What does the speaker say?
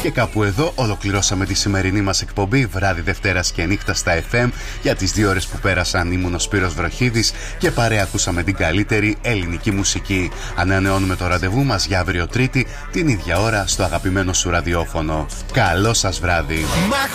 Και κάπου εδώ ολοκληρώσαμε τη σημερινή μας εκπομπή βράδυ Δευτέρας και νύχτα στα FM. Για τις 2 ώρες που πέρασαν ήμουν ο Σπύρος Βροχίδης και παρέα ακούσαμε την καλύτερη ελληνική μουσική. Ανανεώνουμε το ραντεβού μας για αύριο Τρίτη την ίδια ώρα στο αγαπημένο σου ραδιόφωνο. Καλό σας βράδυ.